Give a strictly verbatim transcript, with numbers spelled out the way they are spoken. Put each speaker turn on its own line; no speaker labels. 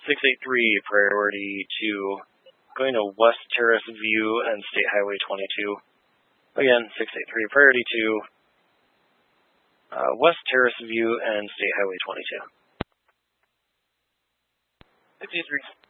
six eighty-three, priority two, going to West Terrace View and State Highway twenty-two. Again, six eighty-three, priority two, uh, West Terrace View and State Highway twenty-two. six eighty-three.